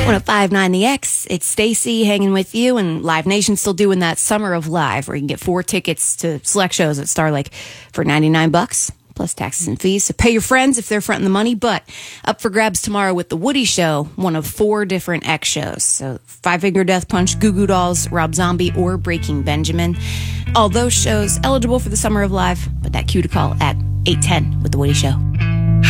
1059 The X. It's Stacy hanging with you, and Live Nation's still doing that Summer of Live, where you can get 4 tickets to select shows at Starlake for $99 plus taxes and fees. So pay your friends if they're fronting the money. But up for grabs tomorrow with The Woody Show, one of 4 different X shows. So Five Finger Death Punch, Goo Goo Dolls, Rob Zombie, or Breaking Benjamin. All those shows eligible for the Summer of Live, but that cue to call at 8:10 with The Woody Show.